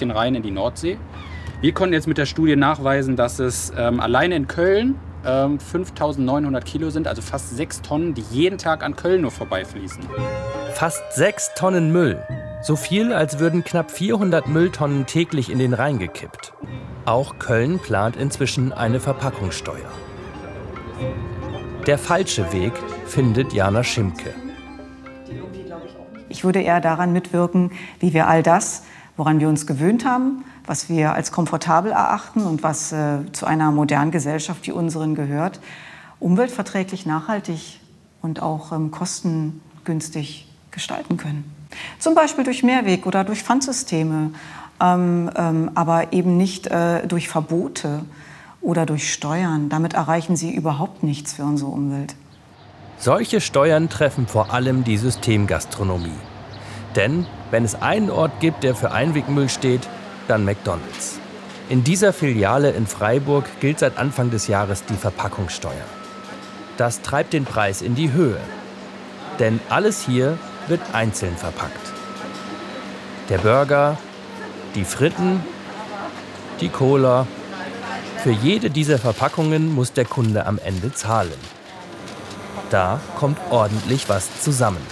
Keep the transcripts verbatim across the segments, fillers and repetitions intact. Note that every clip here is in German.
den Rhein in die Nordsee. Wir konnten jetzt mit der Studie nachweisen, dass es ähm, alleine in Köln ähm, fünftausendneunhundert Kilo sind, also fast sechs Tonnen, die jeden Tag an Köln nur vorbeifließen. Fast sechs Tonnen Müll. So viel, als würden knapp vierhundert Mülltonnen täglich in den Rhein gekippt. Auch Köln plant inzwischen eine Verpackungssteuer. Der falsche Weg, findet Jana Schimke. Ich würde eher daran mitwirken, wie wir all das, woran wir uns gewöhnt haben, was wir als komfortabel erachten und was äh, zu einer modernen Gesellschaft wie unseren gehört, umweltverträglich, nachhaltig und auch ähm, kostengünstig gestalten können. Zum Beispiel durch Mehrweg oder durch Pfandsysteme, ähm, ähm, aber eben nicht äh, durch Verbote oder durch Steuern. Damit erreichen sie überhaupt nichts für unsere Umwelt. Solche Steuern treffen vor allem die Systemgastronomie. Denn wenn es einen Ort gibt, der für Einwegmüll steht, dann McDonald's. In dieser Filiale in Freiburg gilt seit Anfang des Jahres die Verpackungssteuer. Das treibt den Preis in die Höhe. Denn alles hier wird einzeln verpackt. Der Burger, die Fritten, die Cola. Für jede dieser Verpackungen muss der Kunde am Ende zahlen. Da kommt ordentlich was zusammen.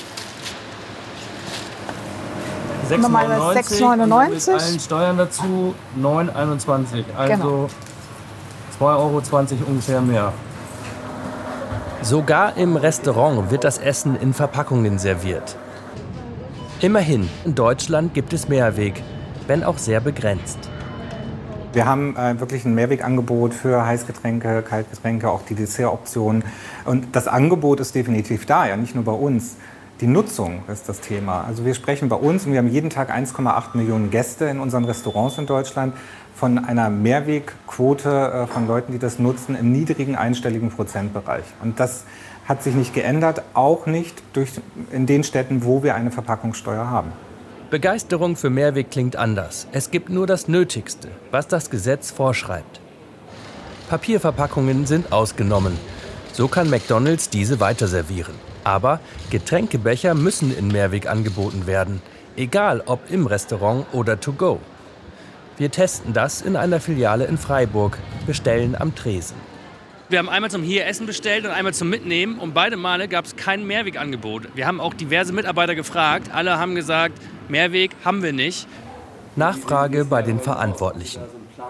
sechs neunundneunzig. Mit allen Steuern dazu neun einundzwanzig. Also Genau. zwei Euro zwanzig ungefähr mehr. Sogar im Restaurant wird das Essen in Verpackungen serviert. Immerhin, in Deutschland gibt es Mehrweg, wenn auch sehr begrenzt. Wir haben äh, wirklich ein Mehrwegangebot für Heißgetränke, Kaltgetränke, auch die Dessertoptionen. Und das Angebot ist definitiv da, ja, nicht nur bei uns. Die Nutzung ist das Thema. Also wir sprechen bei uns, und wir haben jeden Tag eins Komma acht Millionen Gäste in unseren Restaurants in Deutschland, von einer Mehrwegquote äh, von Leuten, die das nutzen, im niedrigen einstelligen Prozentbereich. Und das hat sich nicht geändert, auch nicht durch, in den Städten, wo wir eine Verpackungssteuer haben. Begeisterung für Mehrweg klingt anders. Es gibt nur das Nötigste, was das Gesetz vorschreibt. Papierverpackungen sind ausgenommen. So kann McDonald's diese weiterservieren. Aber Getränkebecher müssen in Mehrweg angeboten werden, egal ob im Restaurant oder to go. Wir testen das in einer Filiale in Freiburg, bestellen am Tresen. Wir haben einmal zum hier Essen bestellt und einmal zum Mitnehmen und beide Male gab es kein Mehrwegangebot. Wir haben auch diverse Mitarbeiter gefragt, alle haben gesagt, Mehrweg haben wir nicht. Nachfrage bei den Verantwortlichen.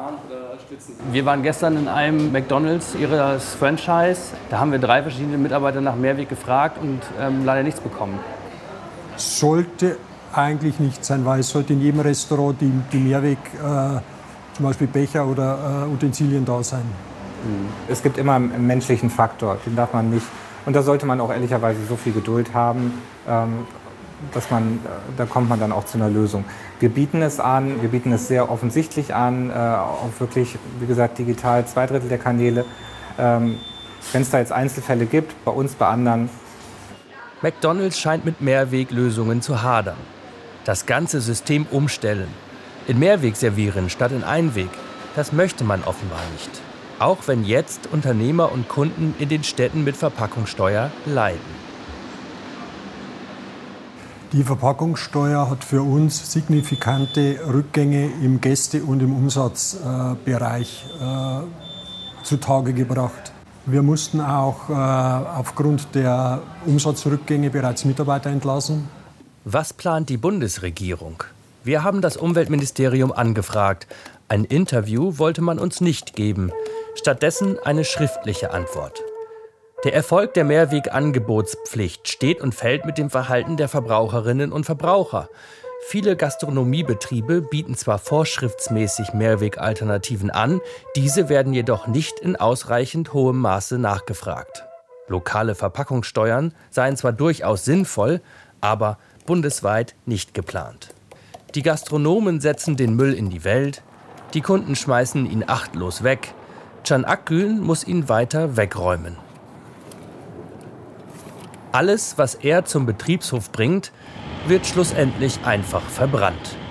Wir waren gestern in einem McDonald's, ihres Franchise. Da haben wir drei verschiedene Mitarbeiter nach Mehrweg gefragt und ähm, leider nichts bekommen. Sollte eigentlich nicht sein, weil es sollte in jedem Restaurant die, die Mehrweg, äh, zum Beispiel Becher oder äh, Utensilien da sein. Es gibt immer einen menschlichen Faktor, den darf man nicht. Und da sollte man auch ehrlicherweise so viel Geduld haben, ähm, dass man, da kommt man dann auch zu einer Lösung. Wir bieten es an, wir bieten es sehr offensichtlich an, äh, auch wirklich, wie gesagt, digital, zwei Drittel der Kanäle. Ähm, Wenn es da jetzt Einzelfälle gibt, bei uns, bei anderen. McDonald's scheint mit Mehrweglösungen zu hadern. Das ganze System umstellen. In Mehrweg servieren statt in Einweg, das möchte man offenbar nicht. Auch wenn jetzt Unternehmer und Kunden in den Städten mit Verpackungssteuer leiden. Die Verpackungssteuer hat für uns signifikante Rückgänge im Gäste- und im Umsatzbereich äh, zutage gebracht. Wir mussten auch äh, aufgrund der Umsatzrückgänge bereits Mitarbeiter entlassen. Was plant die Bundesregierung? Wir haben das Umweltministerium angefragt. Ein Interview wollte man uns nicht geben. Stattdessen eine schriftliche Antwort. Der Erfolg der Mehrwegangebotspflicht steht und fällt mit dem Verhalten der Verbraucherinnen und Verbraucher. Viele Gastronomiebetriebe bieten zwar vorschriftsmäßig Mehrwegalternativen an, diese werden jedoch nicht in ausreichend hohem Maße nachgefragt. Lokale Verpackungssteuern seien zwar durchaus sinnvoll, aber bundesweit nicht geplant. Die Gastronomen setzen den Müll in die Welt, die Kunden schmeißen ihn achtlos weg. Can Akgün muss ihn weiter wegräumen. Alles, was er zum Betriebshof bringt, wird schlussendlich einfach verbrannt.